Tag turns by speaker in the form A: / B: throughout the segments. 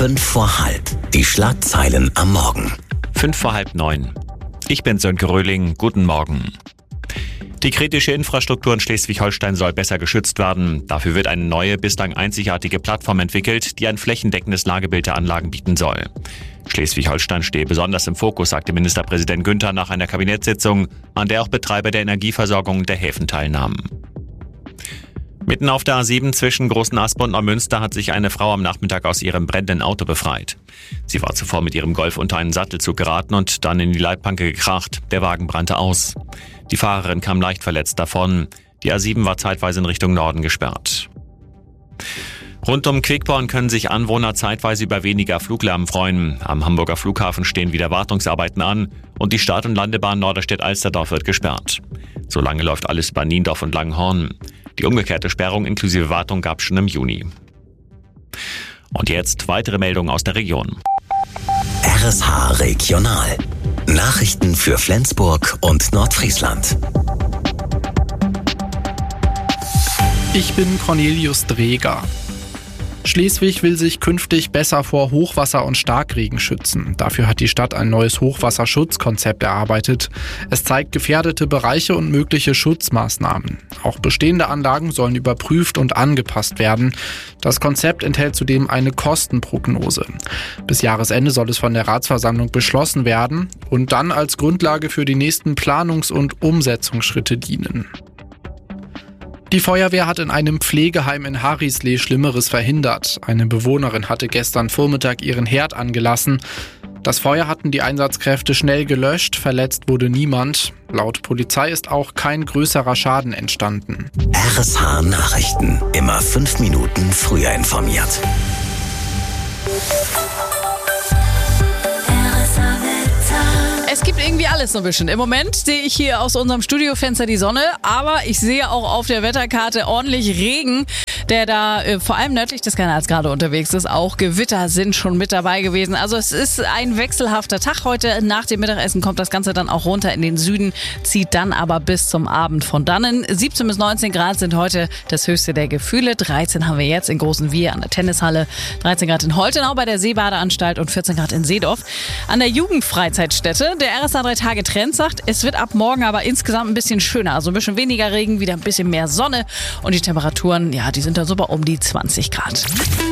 A: 5 vor halb. Die Schlagzeilen am Morgen.
B: 5 vor halb 9. Ich bin Sönke Röhling. Guten Morgen. Die kritische Infrastruktur in Schleswig-Holstein soll besser geschützt werden. Dafür wird eine neue, bislang einzigartige Plattform entwickelt, die ein flächendeckendes Lagebild der Anlagen bieten soll. Schleswig-Holstein stehe besonders im Fokus, sagte Ministerpräsident Günther nach einer Kabinettssitzung, an der auch Betreiber der Energieversorgung der Häfen teilnahmen. Mitten auf der A7 zwischen Großen Aspe und Neumünster hat sich eine Frau am Nachmittag aus ihrem brennenden Auto befreit. Sie war zuvor mit ihrem Golf unter einen Sattelzug geraten und dann in die Leitplanke gekracht. Der Wagen brannte aus. Die Fahrerin kam leicht verletzt davon. Die A7 war zeitweise in Richtung Norden gesperrt. Rund um Quickborn können sich Anwohner zeitweise über weniger Fluglärm freuen. Am Hamburger Flughafen stehen wieder Wartungsarbeiten an und die Start- und Landebahn Norderstedt-Alsterdorf wird gesperrt. Solange läuft alles bei Niendorf und Langenhorn. Die umgekehrte Sperrung inklusive Wartung gab es schon im Juni. Und jetzt weitere Meldungen aus der Region.
A: RSH Regional. Nachrichten für Flensburg und Nordfriesland.
C: Ich bin Cornelius Dreger. Schleswig will sich künftig besser vor Hochwasser und Starkregen schützen. Dafür hat die Stadt ein neues Hochwasserschutzkonzept erarbeitet. Es zeigt gefährdete Bereiche und mögliche Schutzmaßnahmen. Auch bestehende Anlagen sollen überprüft und angepasst werden. Das Konzept enthält zudem eine Kostenprognose. Bis Jahresende soll es von der Ratsversammlung beschlossen werden und dann als Grundlage für die nächsten Planungs- und Umsetzungsschritte dienen. Die Feuerwehr hat in einem Pflegeheim in Harislee Schlimmeres verhindert. Eine Bewohnerin hatte gestern Vormittag ihren Herd angelassen. Das Feuer hatten die Einsatzkräfte schnell gelöscht, verletzt wurde niemand. Laut Polizei ist auch kein größerer Schaden entstanden.
A: RSH Nachrichten. Immer 5 Minuten früher informiert.
D: Es gibt irgendwie alles so ein bisschen. Im Moment sehe ich hier aus unserem Studiofenster die Sonne, aber ich sehe auch auf der Wetterkarte ordentlich Regen, der da vor allem nördlich des Kanals gerade unterwegs ist. Auch Gewitter sind schon mit dabei gewesen. Also es ist ein wechselhafter Tag heute. Nach dem Mittagessen kommt das Ganze dann auch runter in den Süden, zieht dann aber bis zum Abend von dannen. 17 bis 19 Grad sind heute das höchste der Gefühle. 13 haben wir jetzt in Großen Wier an der Tennishalle, 13 Grad in Holtenau bei der Seebadeanstalt und 14 Grad in Seedorf. An der Jugendfreizeitstätte, der RSA 3-Tage-Trend sagt, es wird ab morgen aber insgesamt ein bisschen schöner. Also ein bisschen weniger Regen, wieder ein bisschen mehr Sonne und die Temperaturen, ja, die sind dann so bei um die 20 Grad.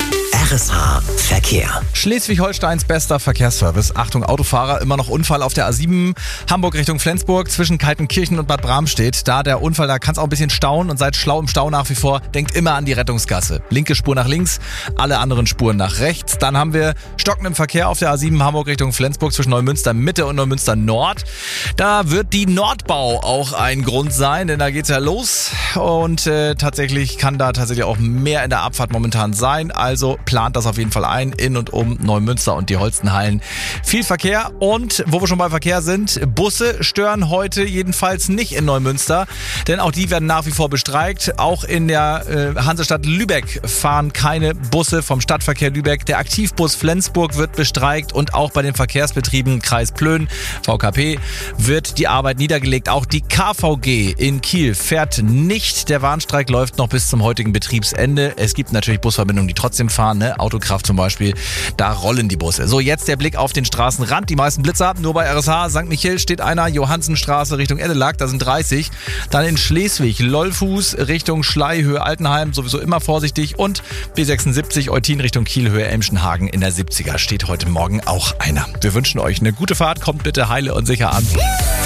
A: RSH Verkehr.
E: Schleswig-Holsteins bester Verkehrsservice. Achtung, Autofahrer, immer noch Unfall auf der A7 Hamburg Richtung Flensburg zwischen Kaltenkirchen und Bad Bramstedt. Da der Unfall, da kann es auch ein bisschen stauen und seid schlau im Stau nach wie vor. Denkt immer an die Rettungsgasse. Linke Spur nach links, alle anderen Spuren nach rechts. Dann haben wir stockenden Verkehr auf der A7 Hamburg Richtung Flensburg zwischen Neumünster Mitte und Neumünster Nord. Da wird die Nordbau auch ein Grund sein, denn da geht's ja los und tatsächlich kann da tatsächlich auch mehr in der Abfahrt momentan sein. Also plant das auf jeden Fall ein, in und um Neumünster und die Holstenhallen. Viel Verkehr und wo wir schon bei Verkehr sind, Busse stören heute jedenfalls nicht in Neumünster, denn auch die werden nach wie vor bestreikt. Auch in der Hansestadt Lübeck fahren keine Busse vom Stadtverkehr Lübeck. Der Aktivbus Flensburg wird bestreikt und auch bei den Verkehrsbetrieben Kreis Plön, VKP, wird die Arbeit niedergelegt. Auch die KVG in Kiel fährt nicht. Der Warnstreik läuft noch bis zum heutigen Betriebsende. Es gibt natürlich Busverbindungen, die trotzdem fahren, ne? Autokraft zum Beispiel, da rollen die Busse. So, jetzt der Blick auf den Straßenrand. Die meisten Blitzer, nur bei RSH. St. Michael steht einer, Johannsenstraße Richtung Eddelag, da sind 30. Dann in Schleswig, Lollfuß Richtung Schleihöhe, Altenheim, sowieso immer vorsichtig. Und B76, Eutin Richtung Kielhöhe, Emschenhagen in der 70er steht heute Morgen auch einer. Wir wünschen euch eine gute Fahrt, kommt bitte heile und sicher an.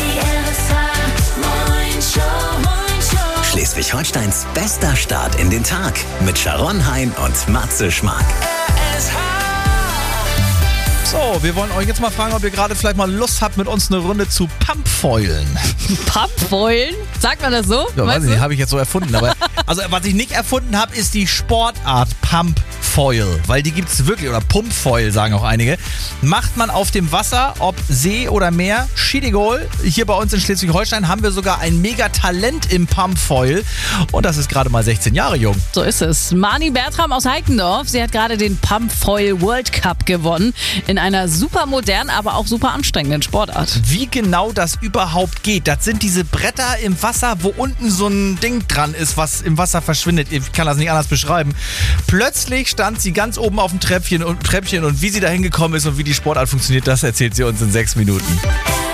A: Schleswig-Holsteins bester Start in den Tag mit Sharon Hein und Matze Schmark.
E: So, wir wollen euch jetzt mal fragen, ob ihr gerade vielleicht mal Lust habt, mit uns eine Runde zu Pumpfoilen.
D: Pumpfoilen? Sagt man das so?
E: Ja, weiß ich nicht, habe ich jetzt so erfunden. Aber also, was ich nicht erfunden habe, ist die Sportart Pumpfoil. Weil die gibt's wirklich, oder Pumpfoil sagen auch einige. Macht man auf dem Wasser, ob See oder Meer, Schiedegol. Hier bei uns in Schleswig-Holstein haben wir sogar ein Mega-Talent im Pumpfoil. Und das ist gerade mal 16 Jahre jung.
D: So ist es. Mani Bertram aus Heikendorf, sie hat gerade den Pumpfoil World Cup gewonnen. In einer super modernen, aber auch super anstrengenden Sportart.
E: Wie genau das überhaupt geht, das sind diese Bretter im Wasser, wo unten so ein Ding dran ist, was im Wasser verschwindet. Ich kann das nicht anders beschreiben. Plötzlich stand stand sie ganz oben auf dem Treppchen und wie sie da hingekommen ist und wie die Sportart funktioniert, das erzählt sie uns in 6 Minuten.